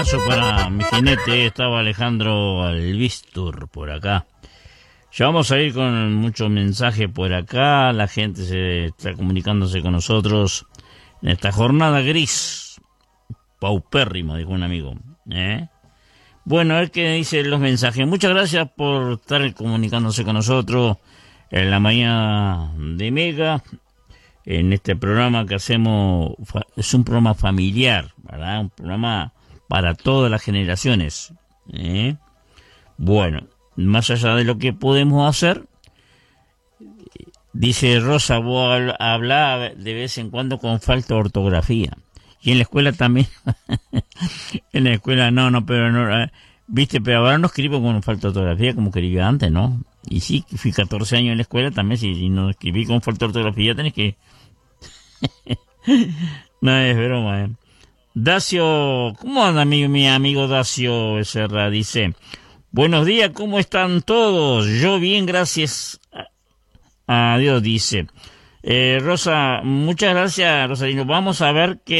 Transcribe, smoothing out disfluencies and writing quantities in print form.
Para mi jinete estaba Alejandro Albistur por acá. Ya vamos a ir con muchos mensajes por acá. La gente se está comunicándose con nosotros en esta jornada gris. Paupérrimo, dijo un amigo. Bueno, a ver qué dicen los mensajes. Muchas gracias por estar comunicándose con nosotros en la mañana de Mega. En este programa que hacemos, es un programa familiar, ¿verdad? Un programa para todas las generaciones. Bueno, más allá de lo que podemos hacer, dice Rosa, vos hablás de vez en cuando con falta de ortografía. Y en la escuela también. En la escuela pero no, viste, pero ahora no escribo con falta de ortografía como escribía antes, ¿no? Y sí, fui 14 años en la escuela también, si no escribí con falta de ortografía tenés que... No, es broma, Dacio, ¿cómo anda mi amigo Dacio Becerra? Dice, buenos días, ¿cómo están todos? Yo bien, gracias a Dios, dice. Rosa, muchas gracias, Rosalino. Vamos a ver qué